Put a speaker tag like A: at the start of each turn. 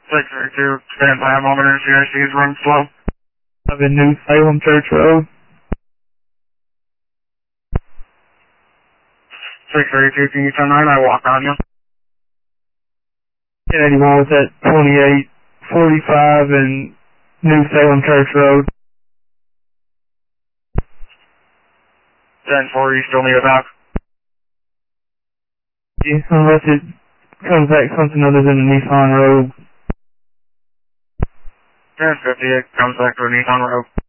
A: 632, stand by a moment, CIC is running slow.
B: I'm in New Salem Church Road.
A: 632, can you turn right? I walk on you.
B: 1081 was at 2845 in New Salem Church Road.
A: 10-4, you still need a dock?
B: Yeah, unless it comes back something other than a Nissan Rogue.
A: 1050, it comes back to a Nissan Rogue.